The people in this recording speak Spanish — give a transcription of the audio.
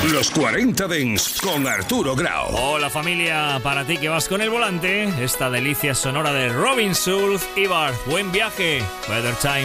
Los 40 Dents con Arturo Grau. Hola familia, para ti que vas con el volante, esta delicia sonora de Robin Schulz y Barth. Buen viaje. Better Time.